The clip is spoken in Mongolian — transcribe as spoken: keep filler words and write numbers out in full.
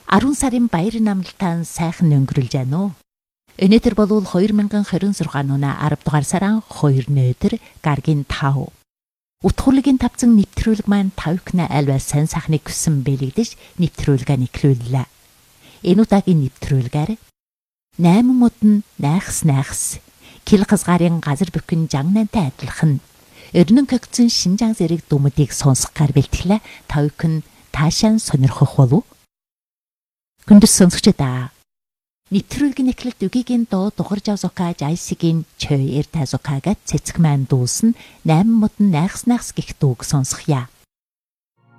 арван сарын баяр намралтаа сайхан өнгөрүүлж байна уу? Өнөөдөр бол хоёр мянган хорин зургаан оны арав дугаар сарын хоёр өдөр гаргийн тав. Утгуулагийн тавцан нэвтрүүлэг маань тавкна альва сайн сайхныг хүссэн бэлэгдэж нэвтрүүлгээ нэвтрүүллээ. Энэ удаагийн нэвтрүүлгээр найман модон найхс найхс кил хазгарын газар бүхэн жангнантай адилхан өрнөн когцсон шинжаан зэрэг дүмдийг сонсох гар бэлтгэлээ тавкн таашаан сонирхох болов. Хүндэс сонсогчдаа нэвтрүүлгийн эхлэлт үгийн доо дугарж авзока жайсигийн чой эр тазокаgat цэцэг маань дуулсан найман модон найхс найхс гэх дууг сонсохъя.